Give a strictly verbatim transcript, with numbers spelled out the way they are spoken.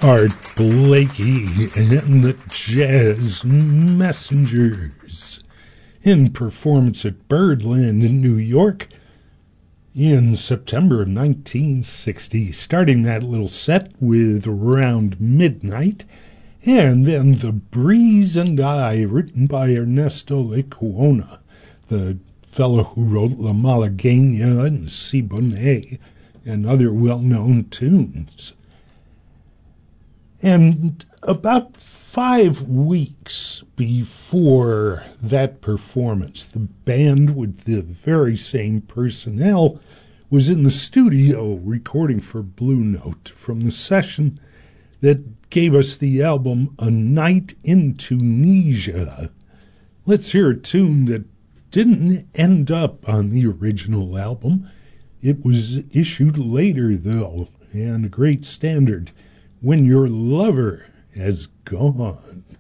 Art Blakey and the Jazz Messengers in performance at Birdland in New York in September of nineteen sixty, starting that little set with Around Midnight, and then The Breeze and I, written by Ernesto Lecuona, the fellow who wrote La Malagueña and Si Bonet and other well-known tunes. And about five weeks before that performance, the band with the very same personnel was in the studio recording for Blue Note from the session that gave us the album A Night in Tunisia. Let's hear a tune that didn't end up on the original album. It was issued later, though, and a great standard. When Your Lover Has Gone.